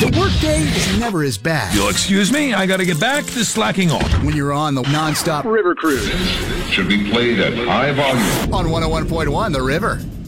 The workday is never as bad You'll excuse me, I gotta get back to slacking off. when you're on the non-stop river cruise Should be played at high volume. on 101.1 The River.